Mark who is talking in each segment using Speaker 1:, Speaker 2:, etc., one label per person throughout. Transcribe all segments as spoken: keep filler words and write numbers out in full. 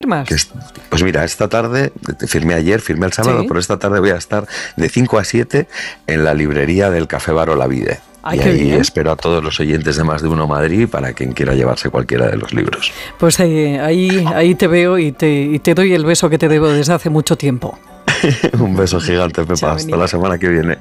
Speaker 1: Más.
Speaker 2: Que es, pues mira, esta tarde, firmé ayer, firmé el sábado, ¿sí? Pero esta tarde voy a estar de cinco a siete en la librería del Café Bar Olavide.
Speaker 1: Ay,
Speaker 2: y
Speaker 1: qué
Speaker 2: ahí
Speaker 1: bien.
Speaker 2: Espero a todos los oyentes de Más de Uno Madrid para quien quiera llevarse cualquiera de los libros.
Speaker 1: Pues ahí, ahí, ahí te veo y te, y te doy el beso que te debo desde hace mucho tiempo.
Speaker 2: Un beso gigante, Pepa. Chao, hasta la semana que viene.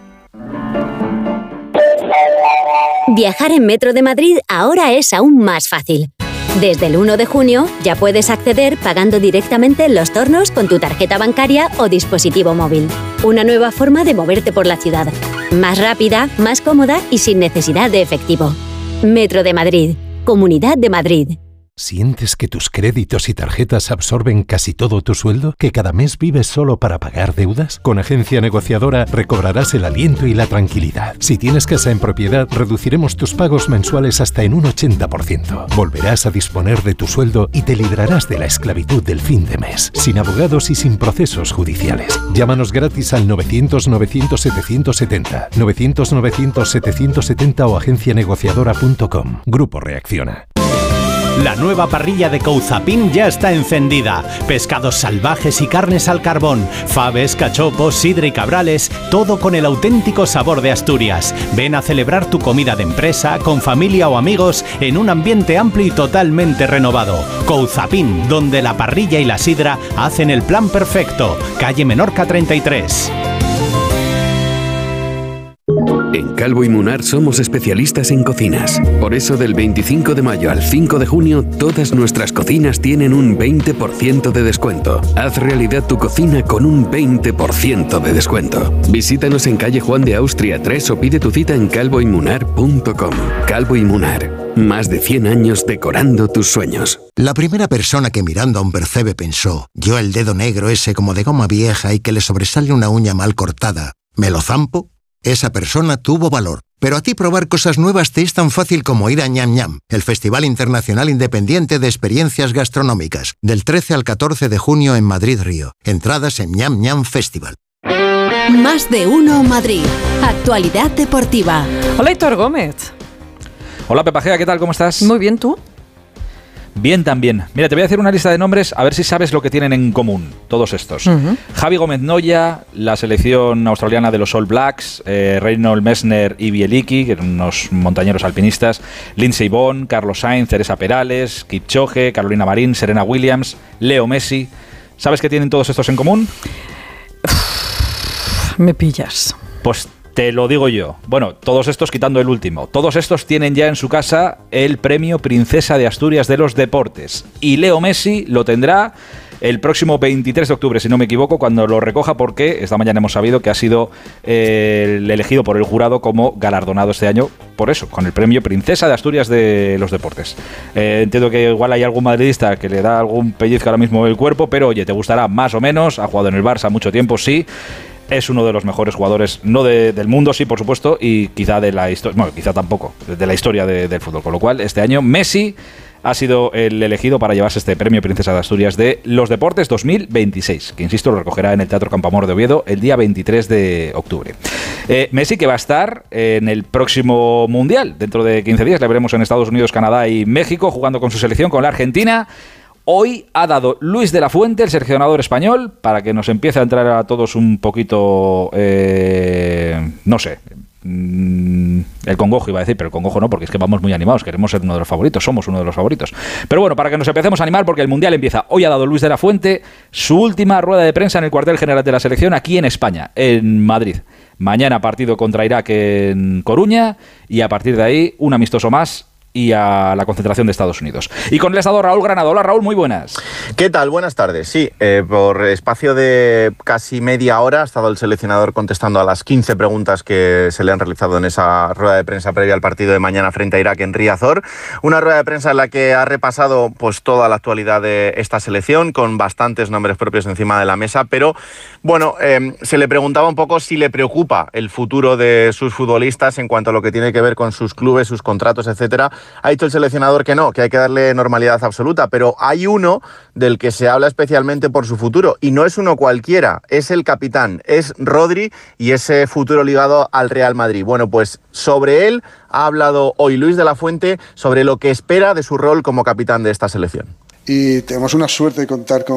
Speaker 3: Viajar en Metro de Madrid ahora es aún más fácil. Desde el uno de junio ya puedes acceder pagando directamente en los tornos con tu tarjeta bancaria o dispositivo móvil. Una nueva forma de moverte por la ciudad. Más rápida, más cómoda y sin necesidad de efectivo. Metro de Madrid. Comunidad de Madrid.
Speaker 4: ¿Sientes que tus créditos y tarjetas absorben casi todo tu sueldo? ¿Que cada mes vives solo para pagar deudas? Con Agencia Negociadora recobrarás el aliento y la tranquilidad. Si tienes casa en propiedad, reduciremos tus pagos mensuales hasta en un ochenta por ciento. Volverás a disponer de tu sueldo y te librarás de la esclavitud del fin de mes, sin abogados y sin procesos judiciales. Llámanos gratis al novecientos novecientos setecientos setenta, novecientos novecientos setecientos setenta o agencia negociadora punto com. Grupo Reacciona.
Speaker 5: La nueva parrilla de Couzapin ya está encendida. Pescados salvajes y carnes al carbón, faves, cachopos, sidra y cabrales, todo con el auténtico sabor de Asturias. Ven a celebrar tu comida de empresa, con familia o amigos, en un ambiente amplio y totalmente renovado. Couzapin, donde la parrilla y la sidra hacen el plan perfecto. Calle Menorca treinta y tres.
Speaker 6: En Calvo y Munar somos especialistas en cocinas. Por eso del veinticinco de mayo al cinco de junio, todas nuestras cocinas tienen un veinte por ciento de descuento. Haz realidad tu cocina con un veinte por ciento de descuento. Visítanos en calle Juan de Austria tres o pide tu cita en calvo y munar punto com. Calvo y Munar. Más de cien años decorando tus sueños.
Speaker 7: La primera persona que mirando a un percebe pensó, yo el dedo negro ese como de goma vieja y que le sobresale una uña mal cortada, ¿me lo zampo? Esa persona tuvo valor. Pero a ti probar cosas nuevas te es tan fácil como ir a Ñam Ñam, el Festival Internacional Independiente de Experiencias Gastronómicas, del trece al catorce de junio en Madrid Río. Entradas en Ñam Ñam Festival.
Speaker 8: Más de Uno Madrid. Actualidad deportiva.
Speaker 1: Hola, Héctor Gómez.
Speaker 9: Hola, Pepa Gea, ¿qué tal? ¿Cómo estás?
Speaker 1: Muy bien, ¿tú?
Speaker 9: Bien también. Mira, te voy a hacer una lista de nombres a ver si sabes lo que tienen en común todos estos. Uh-huh. Javi Gómez Noya, la selección australiana de los All Blacks, eh, Reinhold Messner y Bieliki, que eran unos montañeros alpinistas, Lindsey Vonn, Carlos Sainz, Teresa Perales, Kipchoge, Carolina Marín, Serena Williams, Leo Messi. ¿Sabes qué tienen todos estos en común?
Speaker 1: Me pillas.
Speaker 9: Pues te lo digo yo. Bueno, todos estos quitando el último. Todos estos tienen ya en su casa el premio Princesa de Asturias de los Deportes. Y Leo Messi lo tendrá el próximo veintitrés de octubre, si no me equivoco, cuando lo recoja, porque esta mañana hemos sabido que ha sido eh, el elegido por el jurado como galardonado este año, por eso, con el premio Princesa de Asturias de los Deportes. Eh, entiendo que igual hay algún madridista que le da algún pellizco ahora mismo el cuerpo, pero oye, te gustará más o menos. Ha jugado en el Barça mucho tiempo, sí. Es uno de los mejores jugadores, no de, del mundo, sí, por supuesto, y quizá de la historia, bueno, quizá tampoco, de la historia de, del fútbol. Con lo cual, este año Messi ha sido el elegido para llevarse este premio Princesa de Asturias de los Deportes dos mil veintiséis, que insisto, lo recogerá en el Teatro Campoamor de Oviedo el día veintitrés de octubre. Eh, Messi, que va a estar en el próximo Mundial, dentro de quince días, le veremos en Estados Unidos, Canadá y México, jugando con su selección, con la Argentina. Hoy ha dado Luis de la Fuente, el seleccionador español, para que nos empiece a entrar a todos un poquito, eh, no sé, mm, el congojo iba a decir, pero el congojo no, porque es que vamos muy animados, queremos ser uno de los favoritos, somos uno de los favoritos. Pero bueno, para que nos empecemos a animar, porque el Mundial empieza. Hoy ha dado Luis de la Fuente su última rueda de prensa en el cuartel general de la selección aquí en España, en Madrid. Mañana partido contra Irak en Coruña y a partir de ahí un amistoso más y a la concentración de Estados Unidos. Y con el estado Raúl Granado. Hola, Raúl, muy buenas.
Speaker 10: ¿Qué tal? Buenas tardes. Sí, eh, por espacio de casi media hora ha estado el seleccionador contestando a las quince preguntas que se le han realizado en esa rueda de prensa previa al partido de mañana frente a Irak en Riazor. Una rueda de prensa en la que ha repasado pues toda la actualidad de esta selección, con bastantes nombres propios encima de la mesa, pero bueno, eh, se le preguntaba un poco si le preocupa el futuro de sus futbolistas en cuanto a lo que tiene que ver con sus clubes, sus contratos, etcétera. Ha dicho el seleccionador que no, que hay que darle normalidad absoluta, pero hay uno del que se habla especialmente por su futuro, y no es uno cualquiera, es el capitán, es Rodri, y ese futuro ligado al Real Madrid. Bueno, pues sobre él ha hablado hoy Luis de la Fuente, sobre lo que espera de su rol como capitán de esta selección.
Speaker 11: Y tenemos una suerte de contar con